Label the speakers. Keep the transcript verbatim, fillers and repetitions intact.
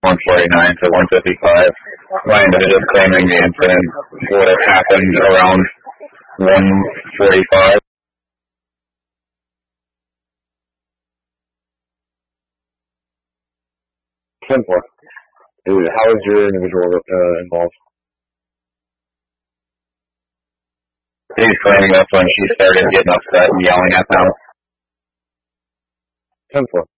Speaker 1: one forty-nine to one fifty-five. My individual claiming the incident would have happened around one forty-five.
Speaker 2: ten four. How is your individual uh, involved?
Speaker 1: He's claiming that's when she started getting upset and yelling at them.
Speaker 2: ten four.